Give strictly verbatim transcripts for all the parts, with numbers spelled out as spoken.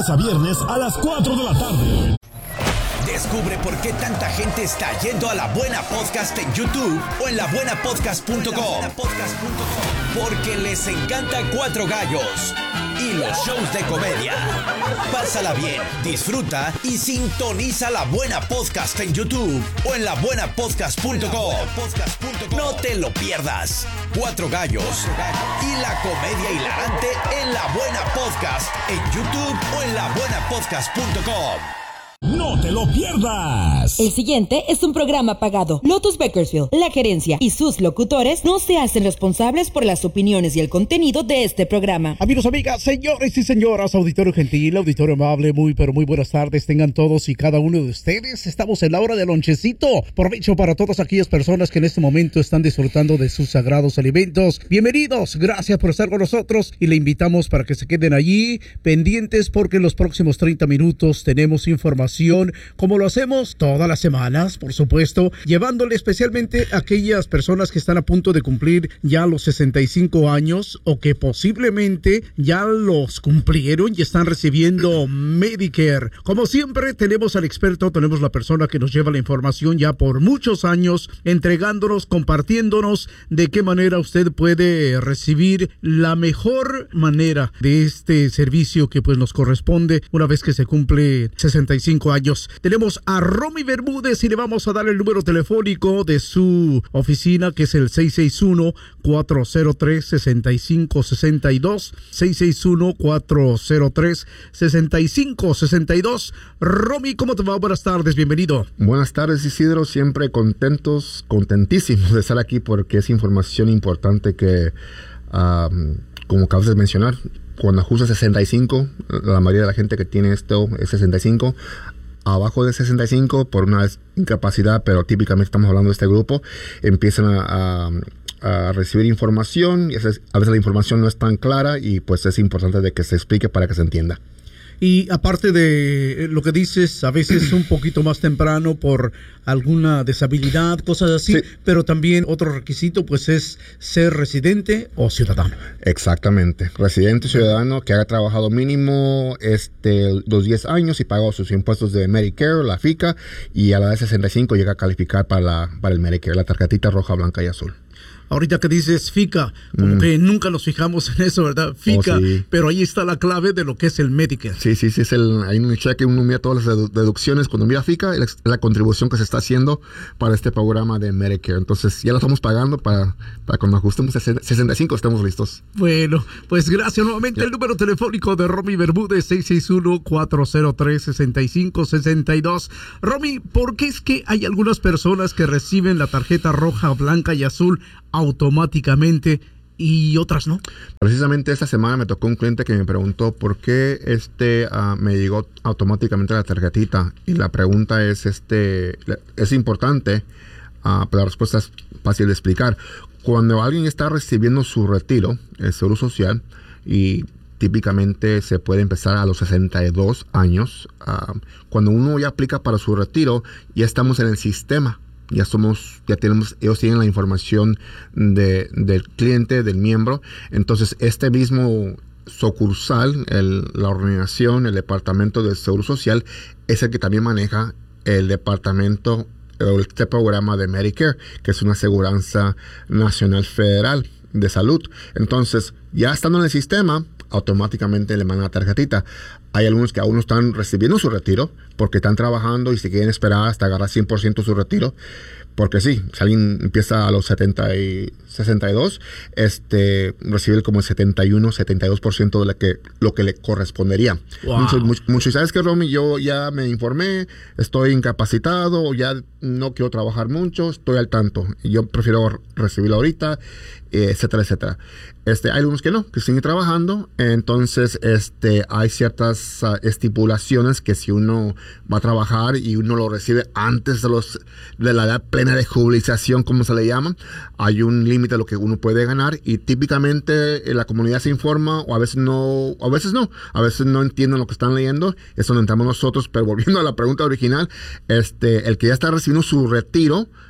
lunes a viernes a las cuatro de la tarde. Descubre por qué tanta gente está yendo a La Buena Podcast en YouTube o en la buena podcast punto com. Porque les encanta Cuatro Gallos y los shows de comedia. Pásala bien, disfruta y sintoniza La Buena Podcast en YouTube o en la buena podcast punto com. No te lo pierdas. Cuatro Gallos y la comedia hilarante en La Buena Podcast en YouTube o en la buena podcast punto com. ¡No te lo pierdas! El siguiente es un programa pagado. Lotus Bakersfield, la gerencia y sus locutores no se hacen responsables por las opiniones y el contenido de este programa. Amigos, amigas, señores y señoras, auditorio gentil, auditorio amable, muy pero muy buenas tardes tengan todos y cada uno de ustedes. Estamos en la hora del lonchecito. Provecho para todas aquellas personas que en este momento están disfrutando de sus sagrados alimentos. Bienvenidos, gracias por estar con nosotros y le invitamos para que se queden allí pendientes porque en los próximos treinta minutos tenemos información como lo hacemos todas las semanas, por supuesto, llevándole especialmente a aquellas personas que están a punto de cumplir ya los sesenta y cinco años o que posiblemente ya los cumplieron y están recibiendo Medicare. Como siempre, tenemos al experto, tenemos la persona que nos lleva la información ya por muchos años, entregándonos, compartiéndonos de qué manera usted puede recibir la mejor manera de este servicio que pues nos corresponde una vez que se cumple sesenta y cinco años. Tenemos a Romy Bermúdez y le vamos a dar el número telefónico de su oficina, que es el seis seis uno, cuatro cero tres, seis cinco seis dos, seis seis uno, cuatro cero tres, seis cinco seis dos. Romy, ¿cómo te va? Buenas tardes, bienvenido. Buenas tardes, Isidro, siempre contentos, contentísimos de estar aquí porque es información importante que, um, como acabas de mencionar, cuando ajusta sesenta y cinco, la mayoría de la gente que tiene esto es sesenta y cinco. Abajo de sesenta y cinco, por una incapacidad, pero típicamente estamos hablando de este grupo, empiezan a, a, a recibir información y a veces, a veces la información no es tan clara y pues es importante de que se explique para que se entienda. Y aparte de lo que dices, a veces un poquito más temprano por alguna deshabilidad, cosas así, sí. Pero también otro requisito pues es ser residente o ciudadano. Exactamente, residente o ciudadano que haya trabajado mínimo este, los diez años y pagado sus impuestos de Medicare, la F I C A, y a la edad de sesenta y cinco llega a calificar para, la, para el Medicare, la tarjetita roja, blanca y azul. Ahorita que dices F I C A, como mm. que nunca nos fijamos en eso, ¿verdad? F I C A, oh, sí. Pero ahí está la clave de lo que es el Medicare. Sí, sí, sí, es el, hay un cheque, uno mira todas las dedu- deducciones, cuando mira F I C A, es la contribución que se está haciendo para este programa de Medicare. Entonces, ya lo estamos pagando para, para cuando ajustemos a sesenta y cinco estemos listos. Bueno, pues gracias nuevamente. Yeah. El número telefónico de Romy Bermúdez, seis seis uno, cuatro cero tres, seis cinco seis dos. Romy, ¿por qué es que hay algunas personas que reciben la tarjeta roja, blanca y azul automáticamente y otras no? Precisamente esta semana me tocó un cliente que me preguntó por qué este uh, me llegó automáticamente la tarjetita, y la pregunta es este es importante, uh, pero la respuesta es fácil de explicar. Cuando alguien está recibiendo su retiro, el seguro social, y típicamente se puede empezar a los sesenta y dos años, uh, cuando uno ya aplica para su retiro, ya estamos en el sistema. Ya somos, ya tenemos, ellos tienen la información de, del cliente, del miembro. Entonces, este mismo sucursal, el, la organización, el departamento del Seguro Social, es el que también maneja el departamento, este programa de Medicare, que es una aseguranza nacional federal de salud. Entonces, ya estando en el sistema, automáticamente le mandan la tarjetita. Hay algunos que aún no están recibiendo su retiro porque están trabajando y se quieren esperar hasta agarrar cien por ciento su retiro. Porque sí, si alguien empieza a los setenta y sesenta y dos, este, recibe como el setenta y uno, setenta y dos por ciento de la que, lo que le correspondería. Wow. Muchos, muchos, muchos, ¿sabes qué, Romy? Yo ya me informé, estoy incapacitado, ya no quiero trabajar mucho, estoy al tanto. Yo prefiero recibirlo ahorita, etcétera, etcétera. Este, hay algunos que no, que siguen trabajando. Entonces, este, hay ciertas uh, estipulaciones que si uno va a trabajar y uno lo recibe antes de los de la edad plena de jubilización, como se le llama, hay un límite de lo que uno puede ganar, y típicamente eh, la comunidad se informa, o a veces no, a veces no, a veces no entienden lo que están leyendo. Es donde entramos nosotros. Pero volviendo a la pregunta original, este, el que ya está recibiendo su retiro,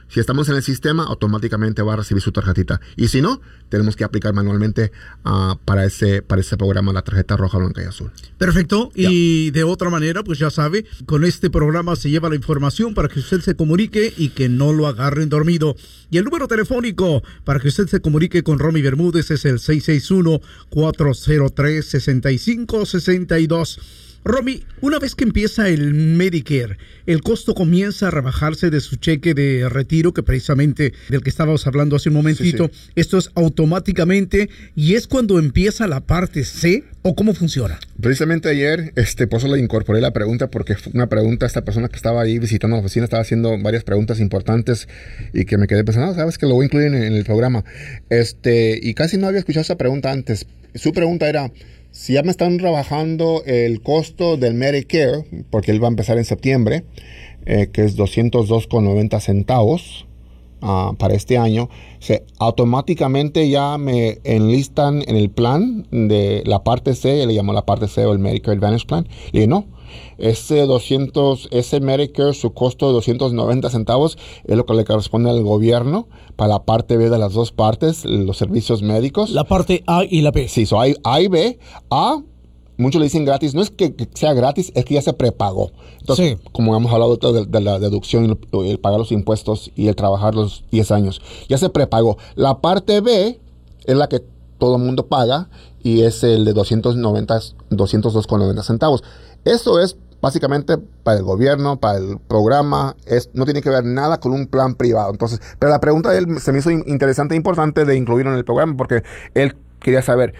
Si estamos en el sistema, automáticamente va a recibir su tarjetita. Y si no, tenemos que aplicar manualmente uh, para, ese, para ese programa la tarjeta roja, blanca y azul. Perfecto. Yeah. Y de otra manera, pues ya sabe, con este programa se lleva la información para que usted se comunique y que no lo agarren dormido. Y el número telefónico para que usted se comunique con Romy Bermúdez es el seis seis uno, cuatro cero tres, seis cinco seis dos. Romy, una vez que empieza el Medicare, el costo comienza a rebajarse de su cheque de retiro, que precisamente del que estábamos hablando hace un momentito. Sí, sí. Esto es automáticamente, y es cuando empieza la parte C, ¿o cómo funciona? Precisamente ayer, este, por eso le incorporé la pregunta, porque fue una pregunta, esta persona que estaba ahí visitando la oficina estaba haciendo varias preguntas importantes y que me quedé pensando, sabes que lo voy a incluir en, en el programa. Este, y casi no había escuchado esa pregunta antes. Su pregunta era, si ya me están rebajando el costo del Medicare, porque él va a empezar en septiembre, eh, que es doscientos dos con noventa centavos uh, para este año, se, automáticamente ya me enlistan en el plan de la parte C, le llamó la parte C o el Medicare Advantage Plan. Le dije, no, ese doscientos, ese Medicare, su costo de doscientos noventa centavos es lo que le corresponde al gobierno para la parte B de las dos partes, los servicios médicos. La parte A y la B. Sí, so hay A y B. A, muchos le dicen gratis, no es que sea gratis, es que ya se prepagó. Entonces, sí, como hemos hablado de, de la deducción, el, el pagar los impuestos y el trabajar los diez años, ya se prepagó. La parte B es la que todo el mundo paga y es el de doscientos noventa, doscientos dos con noventa centavos. Eso es básicamente para el gobierno, para el programa, es, no tiene que ver nada con un plan privado. Entonces, pero la pregunta de él se me hizo interesante e importante de incluirlo en el programa porque él quería saber,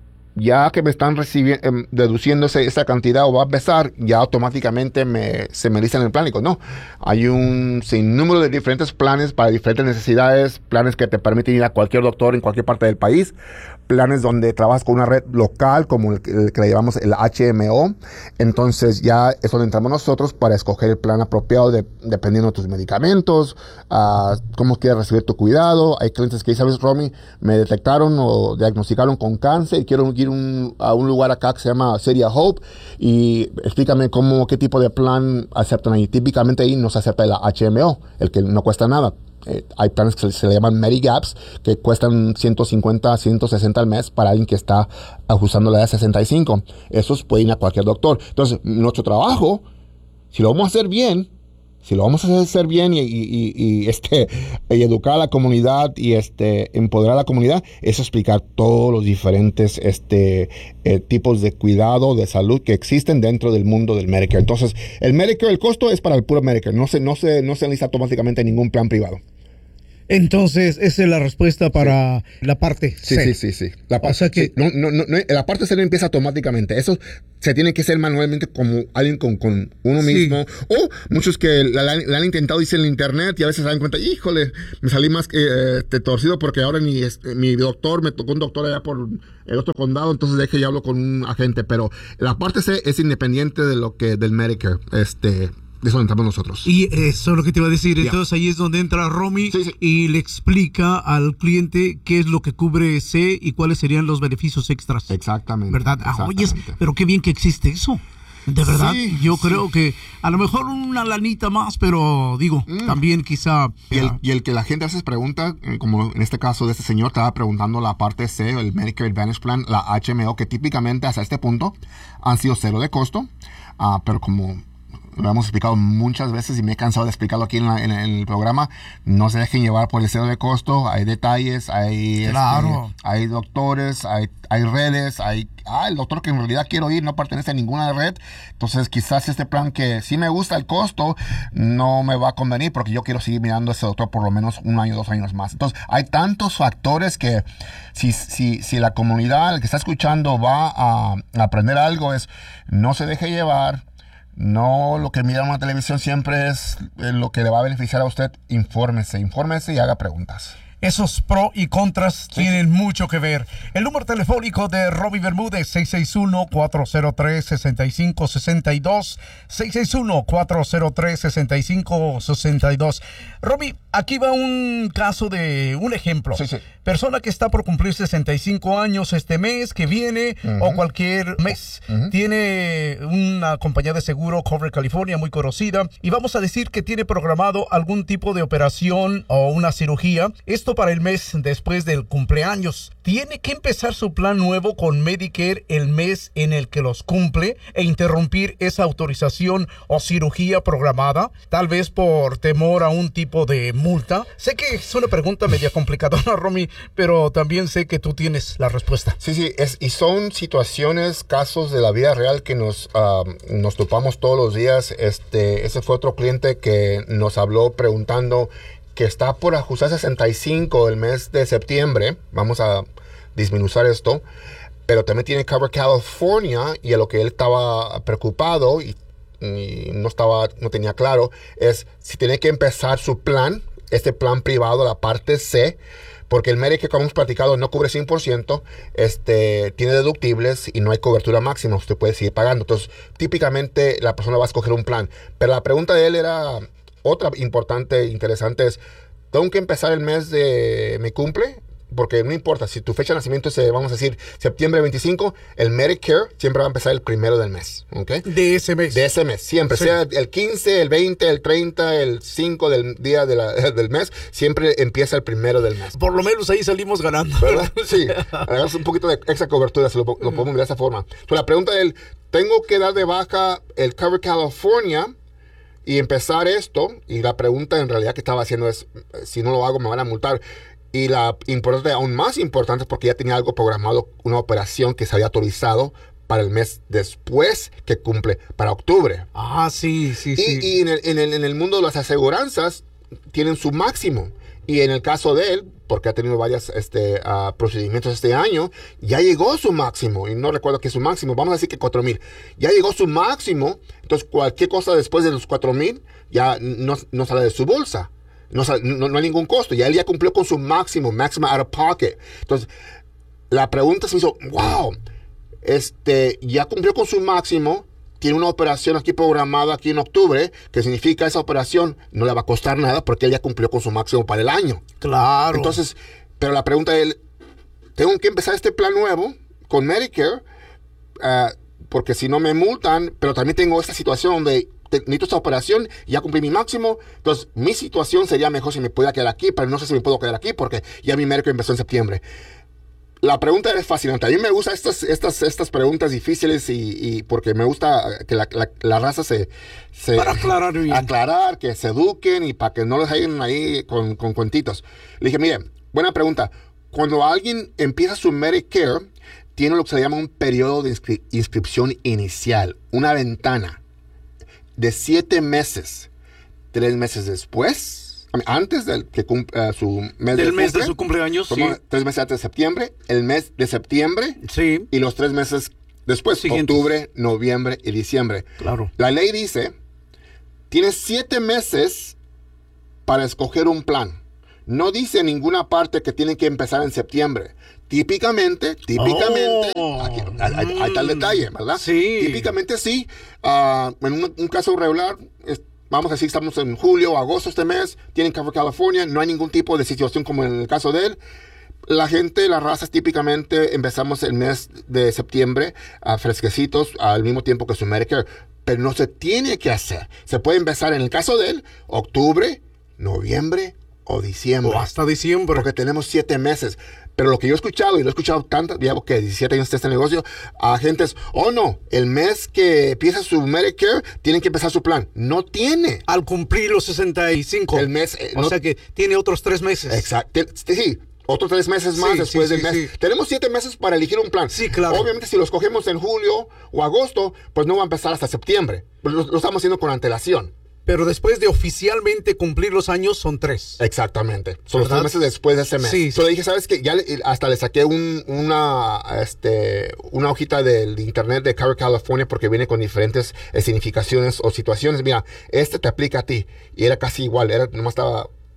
ya que me están recibiendo, eh, deduciéndose esa cantidad o va a empezar, ya automáticamente me, se me lista en el plan. Y digo, no, hay un sinnúmero de diferentes planes para diferentes necesidades, planes que te permiten ir a cualquier doctor en cualquier parte del país, planes donde trabajas con una red local como el, el que le llamamos el H M O. Entonces ya es donde entramos nosotros para escoger el plan apropiado de, dependiendo de tus medicamentos, uh, cómo quieres recibir tu cuidado. Hay clientes que dicen, ¿sabes, Romy? Me detectaron o diagnosticaron con cáncer y quiero ir un, a un lugar acá que se llama City of Hope y explícame cómo, qué tipo de plan aceptan ahí. Típicamente ahí no se acepta el H M O, el que no cuesta nada. Eh, hay planes que se, se le llaman Medigaps que cuestan ciento cincuenta, ciento sesenta al mes para alguien que está ajustando la edad de sesenta y cinco. Esos pueden ir a cualquier doctor. Entonces, nuestro trabajo, si lo vamos a hacer bien, si lo vamos a hacer bien y, y, y, y, este, y educar a la comunidad y este, empoderar a la comunidad, es explicar todos los diferentes este, eh, tipos de cuidado, de salud que existen dentro del mundo del Medicare. Entonces, el Medicare, el costo es para el puro Medicare. No se, no se, no se enlista automáticamente en ningún plan privado. Entonces, esa es la respuesta para sí. La parte sí, C. Sí, sí, sí. La, o sea que... sí, no, no, no, la parte C no empieza automáticamente. Eso se tiene que hacer manualmente como alguien con, con uno sí. mismo. O muchos que la, la, la han intentado, dicen en internet y a veces se dan cuenta, híjole, me salí más eh, torcido porque ahora mi, mi doctor, me tocó un doctor allá por el otro condado, entonces deje y hablo con un agente. Pero la parte C es independiente de lo que del Medicare. Este... De eso entramos nosotros. Y eso es lo que te iba a decir. Yeah. Entonces ahí es donde entra Romy sí, sí. y le explica al cliente qué es lo que cubre C y cuáles serían los beneficios extras. Exactamente. ¿Verdad? Exactamente. Ah, oyes, pero qué bien que existe eso. De verdad, sí, yo sí. creo que a lo mejor una lanita más, pero digo, mm. también quizá... Y el, y el que la gente a veces pregunta, como en este caso de este señor, estaba preguntando la parte C, el Medicare Advantage Plan, la H M O, que típicamente hasta este punto han sido cero de costo, uh, pero como... lo hemos explicado muchas veces y me he cansado de explicarlo aquí en, la, en, en el programa, no se dejen llevar por el cero de costo, hay detalles, hay, claro. este, hay doctores, hay, hay redes, hay ah, el doctor que en realidad quiero ir no pertenece a ninguna red, entonces quizás este plan que sí me gusta el costo, no me va a convenir porque yo quiero seguir mirando a ese doctor por lo menos un año, dos años más. Entonces hay tantos factores que si, si, si la comunidad, el que está escuchando va a, a aprender algo es no se deje llevar. No, lo que mira en la televisión siempre es lo que le va a beneficiar a usted. Infórmese, infórmese y haga preguntas. esos pros y contras sí. tienen mucho que ver. El número telefónico de Robbie Bermúdez, seis seis uno, cuatro cero tres, seis cinco seis dos, seis seis uno, cuatro cero tres, seis cinco seis dos. Robbie, aquí va un caso de un ejemplo. Sí, sí. Persona que está por cumplir sesenta y cinco años este mes que viene uh-huh. o cualquier mes. Uh-huh. Tiene una compañía de seguro, Cover California, muy conocida, y vamos a decir que tiene programado algún tipo de operación o una cirugía. Esto para el mes después del cumpleaños. Tiene que empezar su plan nuevo con Medicare el mes en el que los cumple e interrumpir esa autorización o cirugía programada, tal vez por temor a un tipo de multa. Sé que es una pregunta media complicadora, Romy, pero también sé que tú tienes la respuesta. Sí, sí, es, y son situaciones, casos de la vida real que nos, uh, nos topamos todos los días. Este, ese fue otro cliente que nos habló preguntando que está por ajustar sesenta y cinco el mes de septiembre. Vamos a disminuir esto. Pero también tiene Cover California, y a lo que él estaba preocupado y, y no, estaba, no tenía claro es si tiene que empezar su plan, este plan privado, la parte C, porque el Medicare, como hemos platicado, no cubre cien por ciento, este, tiene deductibles y no hay cobertura máxima, usted puede seguir pagando. Entonces, típicamente la persona va a escoger un plan. Pero la pregunta de él era otra importante, interesante, es, ¿tengo que empezar el mes de mi cumple? Porque no importa, si tu fecha de nacimiento es, vamos a decir, septiembre veinticinco, el Medicare siempre va a empezar el primero del mes, ¿ok? De ese mes. De ese mes, siempre, sí. Sea el quince, el veinte, el treinta, el cinco del día de la, del mes, siempre empieza el primero del mes. Por lo menos ahí salimos ganando. ¿Verdad? Sí, agarras un poquito de extra cobertura, se lo, lo podemos ver de esa forma. Entonces, la pregunta es, ¿tengo que dar de baja el Cover California y empezar esto? Y la pregunta en realidad que estaba haciendo es, si no lo hago me van a multar. Y la importante, aún más importante, porque ya tenía algo programado, una operación que se había autorizado para el mes después que cumple, para octubre. Ah, sí, sí, y, sí. Y en el, en, el, en el mundo de las aseguranzas tienen su máximo. Y en el caso de él, porque ha tenido varios este, uh, procedimientos este año, ya llegó su máximo. Y no recuerdo que es su máximo, vamos a decir que cuatro mil. Ya llegó su máximo, entonces cualquier cosa después de los cuatro mil ya no, no sale de su bolsa. No, no, no hay ningún costo. Ya él ya cumplió con su máximo, máximo out of pocket. Entonces, la pregunta se me hizo, wow, este, ya cumplió con su máximo, tiene una operación aquí programada aquí en octubre, que significa esa operación no le va a costar nada porque él ya cumplió con su máximo para el año. Claro. Entonces, pero la pregunta es, ¿tengo que empezar este plan nuevo con Medicare? Uh, porque si no me multan, pero también tengo esta situación donde necesito esta operación, ya cumplí mi máximo, entonces mi situación sería mejor si me pudiera quedar aquí, pero no sé si me puedo quedar aquí porque ya mi Medicare empezó en septiembre. La pregunta es fascinante. A mí me gustan estas, estas, estas preguntas difíciles y, y porque me gusta que la, la, la raza se... se para aclarar bien. Aclarar, que se eduquen y para que no los hagan ahí con, con cuentitos. Le dije, mire, buena pregunta. Cuando alguien empieza su Medicare, tiene lo que se llama un periodo de inscri- inscripción inicial, una ventana de siete meses, tres meses después, antes del que cumpla uh, su mes del de mes cumple, de su cumpleaños, sí. Tres meses antes de septiembre, el mes de septiembre, sí. Y los tres meses después, siguientes. Octubre, noviembre y diciembre. Claro. La ley dice, tienes siete meses para escoger un plan. No dice en ninguna parte que tienen que empezar en septiembre. Típicamente, típicamente, oh, aquí, hay, hay, hay tal detalle, ¿verdad? Sí. Típicamente sí. Uh, en un, un caso regular, es, vamos a decir, estamos en julio o agosto este mes, tienen Cover California, no hay ningún tipo de situación como en el caso de él. La gente, las razas, típicamente empezamos el mes de septiembre uh, fresquecitos al mismo tiempo que su Medicare, pero no se tiene que hacer. Se puede empezar en el caso de él, octubre, noviembre o diciembre. O hasta diciembre. Porque tenemos siete meses. Pero lo que yo he escuchado, y lo he escuchado tanto, llevo que diecisiete años de este negocio, a agentes, oh no, el mes que empieza su Medicare, tienen que empezar su plan. No tiene. Al cumplir los sesenta y cinco. El mes. Eh, o no, sea que tiene otros tres meses. Exacto. Sí. Otros tres meses más sí, después sí, del sí, mes. Sí. Tenemos siete meses para elegir un plan. Sí, claro. Obviamente, si los cogemos en julio o agosto, pues no va a empezar hasta septiembre. Lo, lo estamos haciendo con antelación. Pero después de oficialmente cumplir los años son tres. Exactamente. Son los tres meses después de ese mes. Sí. Entonces dije, ¿sabes qué? Ya le, hasta le saqué un, una, este, una hojita del internet de Cover California porque viene con diferentes eh, significaciones o situaciones. Mira, este te aplica a ti. Y era casi igual. Era, nomás estaba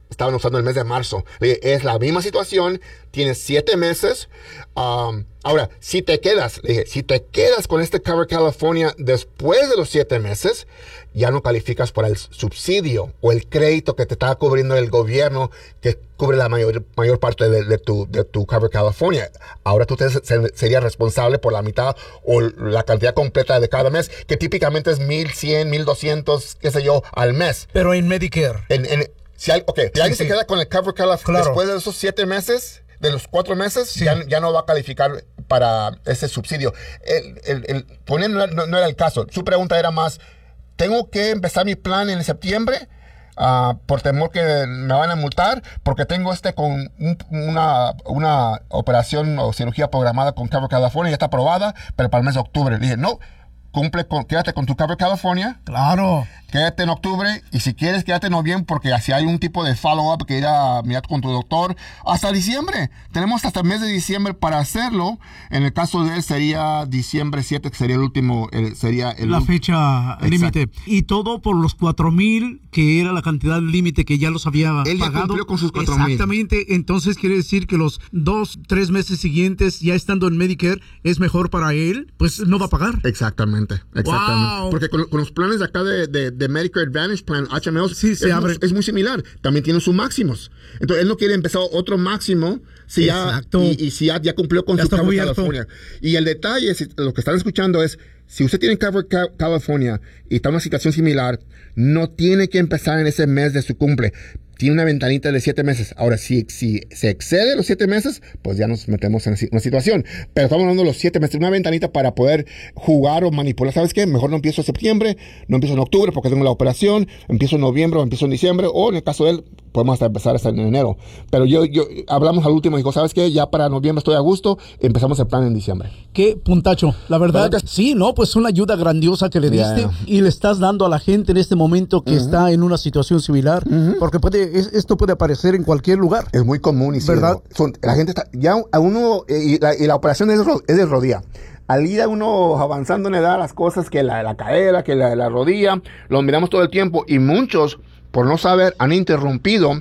estaban usando el mes de marzo. Le dije, es la misma situación, tienes siete meses. Um, ahora, si te quedas, le dije, si te quedas con este Cover California después de los siete meses, ya no calificas por el subsidio o el crédito que te está cubriendo el gobierno, que cubre la mayor, mayor parte de, de, tu, de tu Cover California. Ahora tú te, se, serías responsable por la mitad o la cantidad completa de cada mes, que típicamente es mil cien, mil doscientos, qué sé yo, al mes. Pero en Medicare. En, en, si, hay, okay, si sí, alguien sí. se queda con el Cover California claro. después de esos siete meses, de los cuatro meses, sí. ya, ya no va a calificar para ese subsidio. El, el, el, poner no, no, no era el caso. Su pregunta era más, ¿tengo que empezar mi plan en septiembre? Uh, por temor que me van a multar, porque tengo este con un, una, una operación o cirugía programada con Cover California, ya está aprobada, pero para el mes de octubre. Le dije, no, cumple con, quédate con tu Cover California. Claro. Quédate en octubre, y si quieres quédate en noviembre, porque si hay un tipo de follow-up que ir a mirar con tu doctor, hasta diciembre. Tenemos hasta el mes de diciembre para hacerlo. En el caso de él sería diciembre siete, que sería el último, el, sería el la fecha límite. Y todo por los cuatro mil, que era la cantidad límite que ya los había él pagado. Él ya cumplió con sus cuatro mil. Exactamente. Entonces quiere decir que los dos, tres meses siguientes, ya estando en Medicare, es mejor para él, pues no va a pagar. Exactamente. Exactamente. Wow. Porque con, con los planes de acá de, de, de Medicare Advantage Plan, H M O, sí, se es, abre. Muy, es muy similar. También tiene sus máximos. Entonces, él no quiere empezar otro máximo si ya, y, y si ya, ya cumplió con ya su Cover California. Y el detalle, si, lo que están escuchando es, si usted tiene Cover California y está en una situación similar, no tiene que empezar en ese mes de su cumple. Tiene una ventanita de siete meses. Ahora, si, si se excede los siete meses, pues ya nos metemos en una situación. Pero estamos hablando de los siete meses, una ventanita para poder jugar o manipular. ¿Sabes qué? Mejor no empiezo en septiembre, no empiezo en octubre porque tengo la operación, empiezo en noviembre o empiezo en diciembre, o en el caso de él, podemos hasta empezar hasta en enero. Pero yo, yo hablamos al último y dijo, ¿sabes qué? Ya para noviembre estoy a gusto, empezamos el plan en diciembre. Qué puntacho. La verdad, ¿verdad? Sí, no, pues una ayuda grandiosa que le diste yeah. y le estás dando a la gente en este momento que uh-huh. está en una situación similar, uh-huh. porque puede Es, esto puede aparecer en cualquier lugar. Es muy común y ¿verdad? Son, la gente está, ya a uno, y la, y la operación es, es de rodilla. Al ir a uno avanzando en edad, las cosas que la, la cadera, que la, la rodilla, los miramos todo el tiempo, y muchos, por no saber, han interrumpido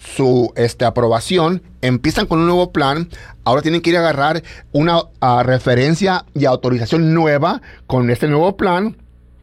su este, aprobación, empiezan con un nuevo plan, ahora tienen que ir a agarrar una uh, referencia y autorización nueva con este nuevo plan.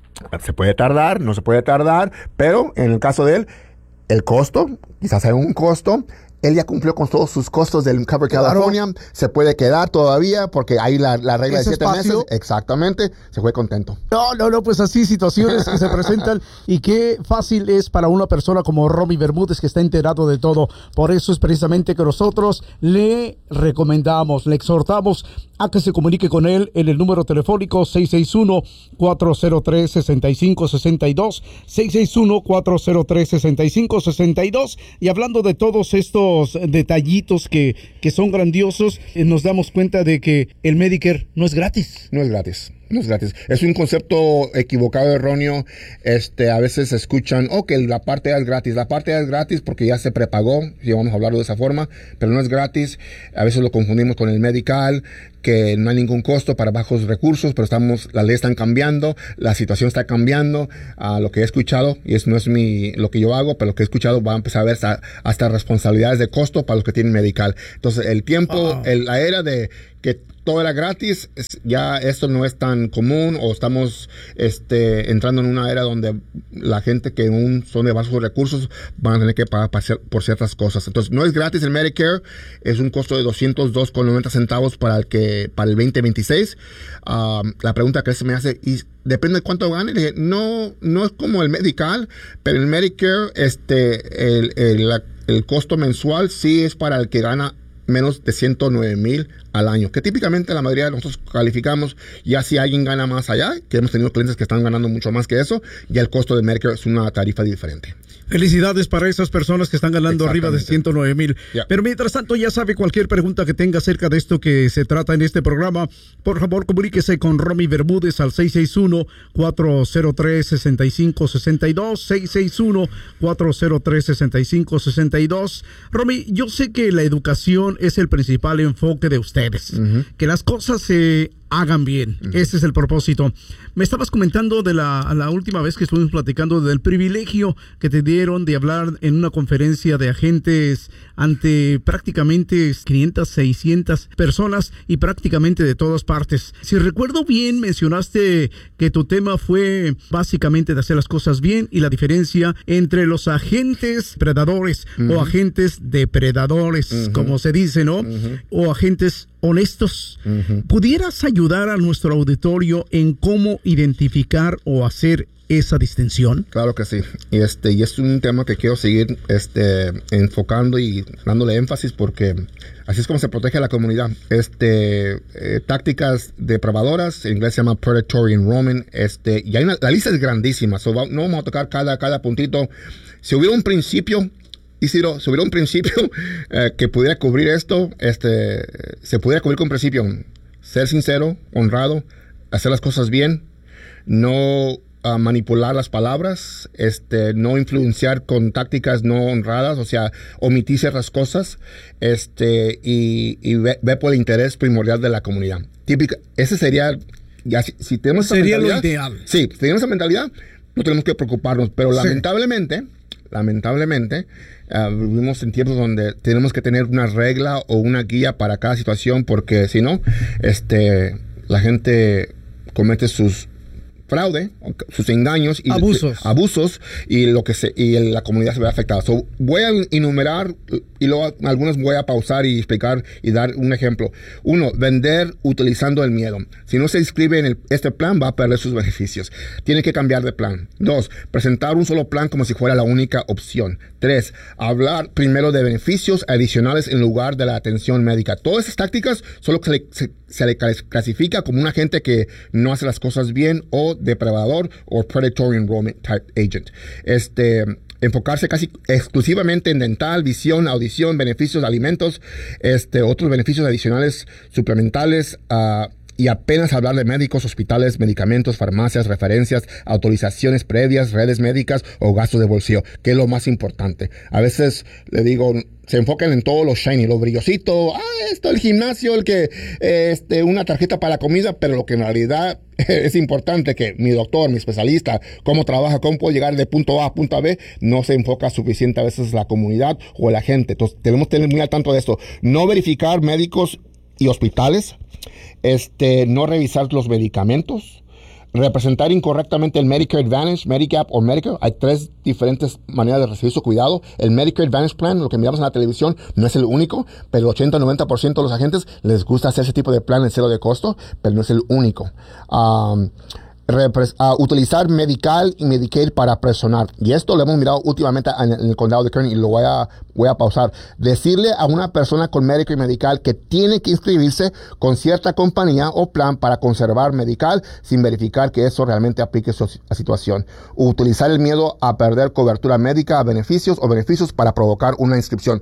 Se puede tardar, no se puede tardar, pero en el caso de él, el costo, quizás hay un costo. Él ya cumplió con todos sus costos del Cover California. Claro. Se puede quedar todavía porque hay la, la regla de siete espacio? meses. Exactamente. Se fue contento. No, no, no, pues así situaciones que se presentan y qué fácil es para una persona como Romy Bermúdez que está enterado de todo. Por eso es precisamente que nosotros le recomendamos, le exhortamos a que se comunique con él en el número telefónico seis seis uno, cuatro cero tres, seis cinco seis dos, seis seis uno, cuatro cero tres, seis cinco seis dos. Y hablando de todos estos detallitos que, que son grandiosos, eh, nos damos cuenta de que el Medicare no es gratis. No es gratis. No es gratis. Es un concepto equivocado, erróneo. Este, a veces escuchan, oh, que la parte A es gratis. La parte A es gratis porque ya se prepagó, si vamos a hablarlo de esa forma, pero no es gratis. A veces lo confundimos con el medical, que no hay ningún costo para bajos recursos, pero estamos, las leyes están cambiando, la situación está cambiando. A lo que he escuchado, y eso no es mi, lo que yo hago, pero lo que he escuchado va a empezar a ver hasta, hasta responsabilidades de costo para los que tienen medical. Entonces, el tiempo, uh-huh. el, la era de que todo era gratis, ya esto no es tan común, o estamos este, entrando en una era donde la gente que aún son de bajos recursos van a tener que pagar por ciertas cosas. Entonces, no es gratis el Medicare, es un costo de doscientos dos con noventa centavos para el que para el veinte veintiséis. Um, la pregunta que se me hace, y depende de cuánto gane, le dije, no, no es como el medical, pero el Medicare, este, el, el, la, el costo mensual sí es para el que gana menos de ciento nueve mil al año, que típicamente la mayoría de nosotros calificamos. Ya si alguien gana más allá, que hemos tenido clientes que están ganando mucho más que eso, ya el costo de Medicare es una tarifa diferente. Felicidades para esas personas que están ganando arriba de ciento nueve mil. Yeah. Pero mientras tanto, ya sabe, cualquier pregunta que tenga acerca de esto que se trata en este programa, por favor comuníquese con Romy Bermúdez al seis seis uno, cuatro cero tres, seis cinco seis dos, seis seis uno, cuatro cero tres, seis cinco seis dos. Romy, yo sé que la educación es el principal enfoque de ustedes, uh-huh. que las cosas se hagan bien. Uh-huh. Ese es el propósito. Me estabas comentando de la, la última vez que estuvimos platicando del privilegio que te dieron de hablar en una conferencia de agentes ante prácticamente quinientas, seiscientas personas y prácticamente de todas partes. Si recuerdo bien, mencionaste que tu tema fue básicamente de hacer las cosas bien y la diferencia entre los agentes predadores uh-huh. o agentes depredadores, uh-huh. como se dice, ¿no? Uh-huh. O agentes honestos. Uh-huh. ¿Pudieras ayudar a nuestro auditorio en cómo identificar o hacer esa distinción? Claro que sí. Y este y es un tema que quiero seguir este enfocando y dándole énfasis porque así es como se protege a la comunidad. Este eh, tácticas depravadoras, en inglés se llama predatory enrollment. Este y hay una, la lista es grandísima. So, no vamos a tocar cada cada puntito. Si hubiera un principio Isidro, si hubiera un principio eh, que pudiera cubrir esto, este, se pudiera cubrir con un principio: ser sincero, honrado, hacer las cosas bien, no uh, manipular las palabras, este, no influenciar con tácticas no honradas, o sea, omitir ciertas cosas, este, y, y ver ve por el interés primordial de la comunidad. Típica, ese sería, ya, si, si tenemos esa sería mentalidad, lo ideal. Sí, si tenemos esa mentalidad, no tenemos que preocuparnos, pero sí. lamentablemente, lamentablemente, Uh, vivimos en tiempos donde tenemos que tener una regla o una guía para cada situación, porque si no, este, la gente comete sus fraude, sus engaños y abusos, abusos y lo que se y la comunidad se ve afectada. So, voy a enumerar y luego algunas voy a pausar y explicar y dar un ejemplo. Uno, vender utilizando el miedo. Si no se inscribe en el, este plan, va a perder sus beneficios. Tiene que cambiar de plan. Dos, presentar un solo plan como si fuera la única opción. Tres, hablar primero de beneficios adicionales en lugar de la atención médica. Todas esas tácticas solo se le, se, se le clasifica como un agente que no hace las cosas bien o depredador o predatory enrollment type agent. Este, enfocarse casi exclusivamente en dental, visión, audición, beneficios de alimentos, este, otros beneficios adicionales suplementales, uh, y apenas hablar de médicos, hospitales, medicamentos, farmacias, referencias, autorizaciones previas, redes médicas o gastos de bolsillo, que es lo más importante. A veces le digo, se enfocan en todo lo shiny, lo brillosito, ah, esto, el gimnasio, el que, este, una tarjeta para la comida, pero lo que en realidad es importante, que mi doctor, mi especialista, cómo trabaja, cómo puedo llegar de punto A a punto B, no se enfoca suficiente a veces la comunidad o la gente. Entonces, tenemos que tener muy al tanto de esto. No verificar médicos y hospitales, este, no revisar los medicamentos, representar incorrectamente el Medicare Advantage, Medigap o Medicare. Hay tres diferentes maneras de recibir su cuidado. El Medicare Advantage Plan, lo que miramos en la televisión, no es el único, pero el ochenta a noventa por ciento de los agentes les gusta hacer ese tipo de plan en cero de costo, pero no es el único. Um, Repres uh, utilizar Medical y Medicaid para presionar. Y esto lo hemos mirado últimamente en, en el condado de Kern y lo voy a, voy a pausar. Decirle a una persona con Medicare y Medical que tiene que inscribirse con cierta compañía o plan para conservar Medical sin verificar que eso realmente aplique su a situación. Utilizar el miedo a perder cobertura médica, a beneficios o beneficios para provocar una inscripción.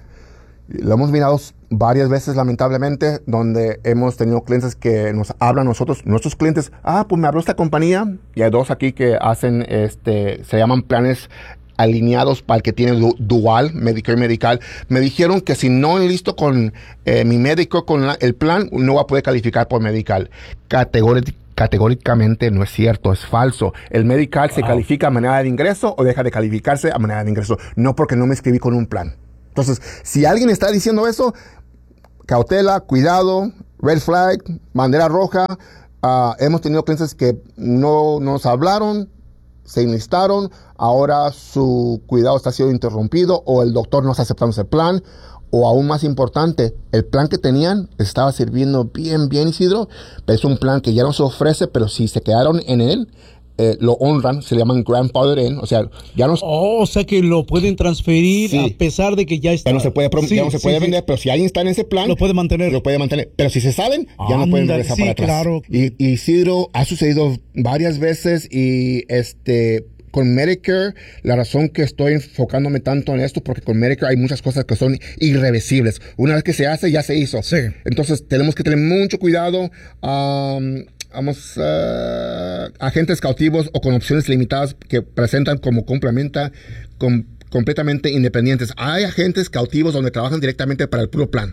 Lo hemos mirado varias veces, lamentablemente, donde hemos tenido clientes que nos hablan a nosotros, nuestros clientes, ah, pues me habló esta compañía, y hay dos aquí que hacen, este, se llaman planes alineados para el que tiene du dual, Medicare y Medical. Me dijeron que si no enlisto con eh, mi médico, con la, el plan, no va a poder calificar por Medical. Categóricamente. Categóricamente no es cierto, es falso. El Medical se wow. califica a manera de ingreso o deja de calificarse a manera de ingreso, no porque no me inscribí con un plan. Entonces, si alguien está diciendo eso, cautela, cuidado, red flag, bandera roja. Uh, hemos tenido clientes que no nos hablaron, se enlistaron, ahora su cuidado está siendo interrumpido o el doctor no está aceptando ese plan. O aún más importante, el plan que tenían estaba sirviendo bien, bien, Isidro, pero es un plan que ya no se ofrece, pero si se quedaron en él, Eh, lo honran, se le llaman grandfather in, o sea, ya no... Oh, o sea que lo pueden transferir sí. a pesar de que ya está... Ya no se puede, sí, ya no se sí, puede sí. vender, pero si alguien está en ese plan... Lo puede mantener. Lo puede mantener, pero si se salen, ya Anda, no pueden regresar sí, para atrás. Claro. Y, y Isidro, ha sucedido varias veces y este... Con Medicare, la razón que estoy enfocándome tanto en esto, porque con Medicare hay muchas cosas que son irreversibles. Una vez que se hace, ya se hizo. Sí. Entonces, tenemos que tener mucho cuidado. Um, vamos, uh, agentes cautivos o con opciones limitadas que presentan como complementa, com, completamente independientes. Hay agentes cautivos donde trabajan directamente para el puro plan.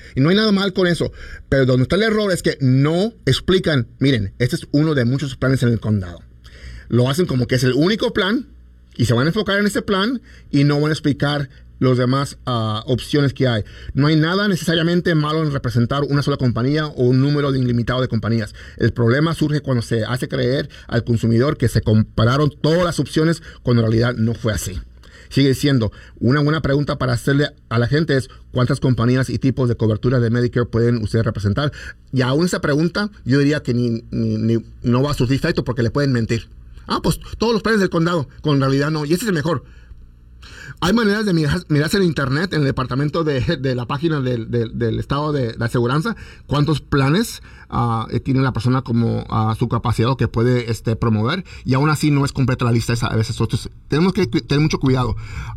Y no hay nada mal con eso. Pero donde está el error es que no explican, miren, este es uno de muchos planes en el condado. Lo hacen como que es el único plan y se van a enfocar en ese plan y no van a explicar los demás uh, opciones que hay. No hay nada necesariamente malo en representar una sola compañía o un número ilimitado de compañías. El problema surge cuando se hace creer al consumidor que se compararon todas las opciones cuando en realidad no fue así. Sigue siendo una buena pregunta para hacerle a la gente es cuántas compañías y tipos de cobertura de Medicare pueden ustedes representar. Y aún esa pregunta yo diría que ni, ni, ni, no va a surtir efecto porque le pueden mentir. Ah, pues todos los planes del condado, con realidad no. Y ese es el mejor. Hay maneras de mirar, mirarse en internet, en el departamento de, de la página del, del, del estado de, de aseguranza, cuántos planes uh, tiene la persona como uh, su capacidad o que puede este, promover, y aún así no es completa la lista esa, a veces. Otros, tenemos que tener mucho cuidado.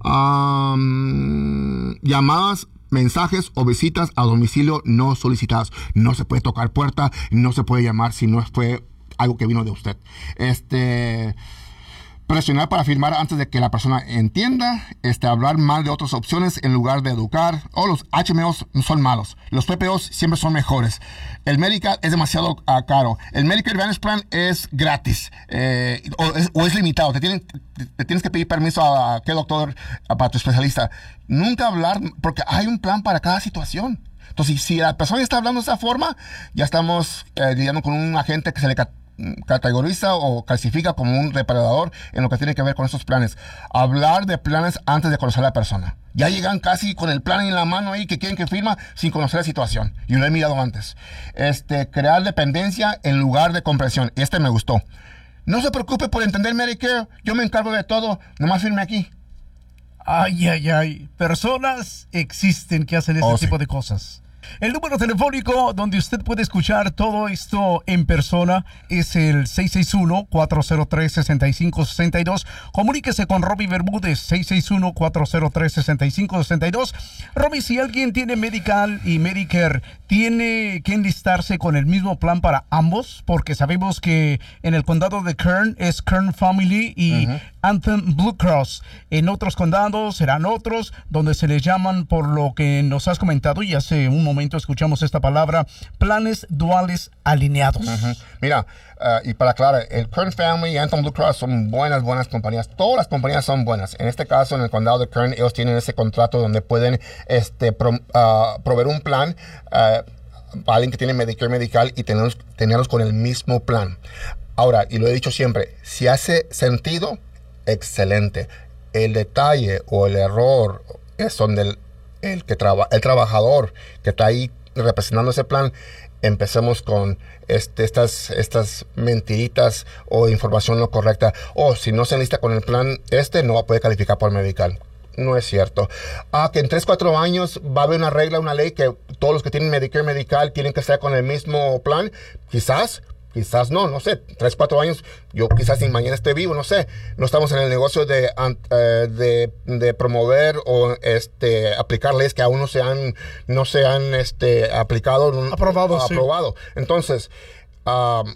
Um, llamadas, mensajes o visitas a domicilio no solicitadas. No se puede tocar puerta, no se puede llamar si no fue algo que vino de usted. Este... Presionar para firmar antes de que la persona entienda, este, hablar mal de otras opciones en lugar de educar. O oh, los H M Os son malos. Los P P Os siempre son mejores. El Medical es demasiado uh, caro. El Medicare Advantage Plan es gratis. Eh, o, es, o es limitado. Te, tienen, te, te tienes que pedir permiso a, a qué doctor, a, para tu especialista. Nunca hablar, porque hay un plan para cada situación. Entonces, si la persona está hablando de esa forma, ya estamos eh, lidiando con un agente que se le categoriza o clasifica como un depredador en lo que tiene que ver con estos planes. Hablar de planes antes de conocer a la persona. Ya llegan casi con el plan en la mano ahí que quieren que firma sin conocer la situación. Y lo he mirado antes. Este, crear dependencia en lugar de comprensión. Este me gustó. No se preocupe por entender Medicare. Yo me encargo de todo. Nomás firme aquí. Ay, ay, ay. Personas existen que hacen este oh, tipo sí. de cosas. El número telefónico donde usted puede escuchar todo esto en persona es el seis seis uno, cuatro cero tres, seis cinco seis dos. Comuníquese con Romy Bermúdez, seis seis uno, cuatro cero tres, seis cinco seis dos. Romy, si alguien tiene Medical y Medicare, ¿tiene que enlistarse con el mismo plan para ambos? Porque sabemos que en el condado de Kern es Kern Family y uh-huh. Anthem Blue Cross. En otros condados serán otros, donde se les llaman, por lo que nos has comentado y hace un momento escuchamos esta palabra, planes duales alineados. Uh-huh. Mira, uh, y para aclarar, el Kern Family y Anthem Blue Cross son buenas, buenas compañías. Todas las compañías son buenas. En este caso, en el condado de Kern, ellos tienen ese contrato donde pueden este, pro, uh, proveer un plan uh, para alguien que tiene Medicare Medical y tenerlos, tenerlos con el mismo plan. Ahora, y lo he dicho siempre, si hace sentido, excelente. El detalle o el error es donde el, el, que traba, el trabajador que está ahí representando ese plan, empecemos con este, estas, estas mentiritas o información no correcta. O oh, si no se enlista con el plan este, no va a poder calificar por Medical. No es cierto. Ah, que en tres, cuatro años va a haber una regla, una ley que todos los que tienen Medicare Medical tienen que estar con el mismo plan. Quizás, quizás no, no sé. tres, cuatro años, yo quizás sin mañana esté vivo, no sé. No estamos en el negocio de, uh, de, de promover o este, aplicar leyes que aún no se han, no se han este, aplicado. Aprobado, uh, sí. Aprobado. Entonces, um,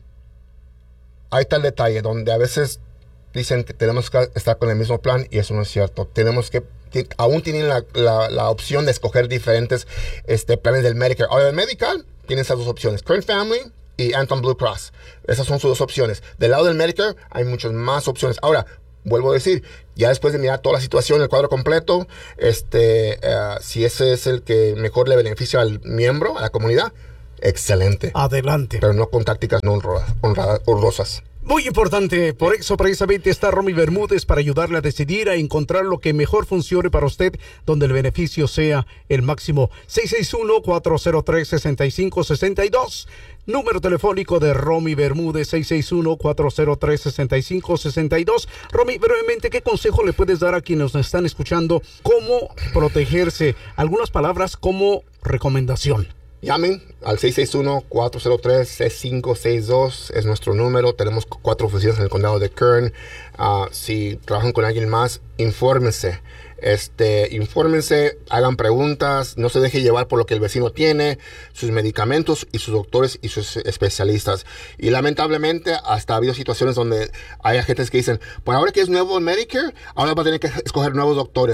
ahí está el detalle, donde a veces dicen que tenemos que estar con el mismo plan y eso no es cierto. Tenemos que, que aún tienen la, la, la opción de escoger diferentes este, planes del Medicare. Ahora, el Medical tiene esas dos opciones, Kern Family y Anthem Blue Cross. Esas son sus dos opciones. Del lado del Medicare hay muchas más opciones. Ahora, vuelvo a decir, ya después de mirar toda la situación, el cuadro completo, este, uh, si ese es el que mejor le beneficia al miembro, a la comunidad, excelente. Adelante. Pero no con tácticas no honradas, honradas, honrosas. Muy importante, por eso precisamente está Romy Bermúdez para ayudarle a decidir, a encontrar lo que mejor funcione para usted, donde el beneficio sea el máximo. seis seis uno, cuatro cero tres, seis cinco seis dos, número telefónico de Romy Bermúdez, seis seis uno, cuatro cero tres, seis cinco seis dos. Romy, brevemente, ¿qué consejo le puedes dar a quienes nos están escuchando? ¿Cómo protegerse? Algunas palabras como recomendación. Llamen al seis seis uno, cuatro cero tres, seis cinco seis dos, es nuestro número. Tenemos cuatro oficinas en el condado de Kern. Uh, si trabajan con alguien más, infórmense. Este, infórmense, hagan preguntas, no se deje llevar por lo que el vecino tiene, sus medicamentos y sus doctores y sus especialistas. Y lamentablemente hasta ha habido situaciones donde hay agentes que dicen, pues ahora que es nuevo el Medicare, ahora va a tener que escoger nuevos doctores.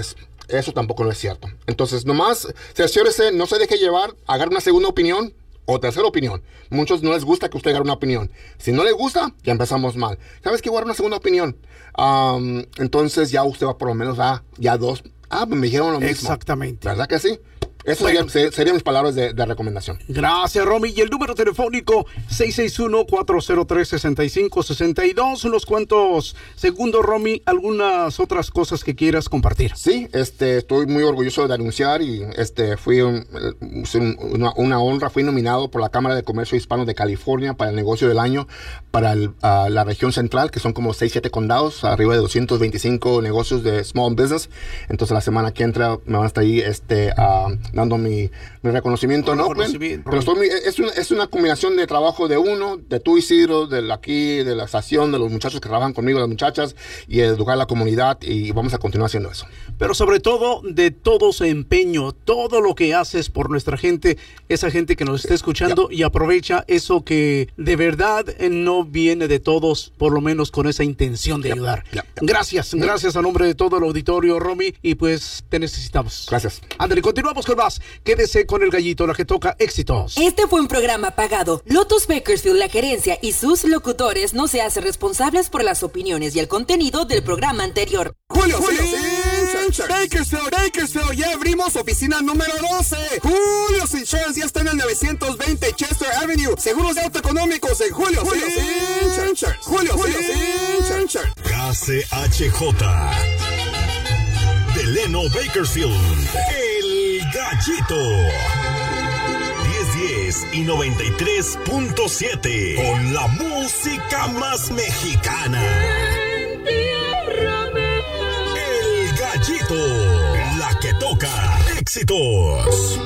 Eso tampoco no es cierto. Entonces, nomás, cerciórese, no se deje llevar, agarre una segunda opinión o tercera opinión. Muchos no les gusta que usted agarre una opinión. Si no le gusta, ya empezamos mal. ¿Sabes qué? Voy a dar una segunda opinión. Um, entonces, ya usted va por lo menos a ya dos. Ah, me dijeron lo mismo. Exactamente. ¿Verdad que sí? Eso Bueno. sería, serían mis palabras de, de recomendación. Gracias, Romy. Y el número telefónico seis seis uno, cuatro cero tres, seis cinco seis dos. Unos cuantos segundos, Romy. Algunas otras cosas que quieras compartir. Sí, este, estoy muy orgulloso de anunciar y este, fui un, un, una, una honra, fui nominado por la Cámara de Comercio Hispano de California para el negocio del año para el, uh, la región central, que son como seis, siete condados, arriba de doscientos veinticinco negocios de small business. Entonces la semana que entra me van a estar ahí este, uh, dando mi, mi reconocimiento en Oakland. Pero estoy muy, es, una, es una combinación de trabajo de uno, de tú, Isidro, de aquí, de la estación, de los muchachos que trabajan conmigo, las muchachas, y educar a la comunidad, y vamos a continuar haciendo eso. Pero sobre todo, de todo su empeño, todo lo que haces por nuestra gente, esa gente que nos está escuchando, yeah. Y aprovecha eso que de verdad no viene de todos, por lo menos con esa intención de yeah. ayudar. Yeah. Yeah. Gracias, yeah. gracias a nombre de todo el auditorio, Romy, y pues te necesitamos. Gracias. André, continuamos con más. Quédese con el gallito, la que toca éxitos. Este fue un programa pagado. Lotus Bakersfield, la gerencia y sus locutores no se hacen responsables por las opiniones y el contenido del programa anterior. Julio, Julio, Insurance. Bakersfield, Bakersfield, ya abrimos oficina número doce. Julio's Insurance ya está en el novecientos veinte Chester Avenue. Seguros de auto económicos en Julio's Insurance. Julio's Insurance. K C H J. Delano Bakersfield. El Gallito. diez diez y noventa y tres punto siete. Con la música más mexicana. El Gallito. La que toca éxitos.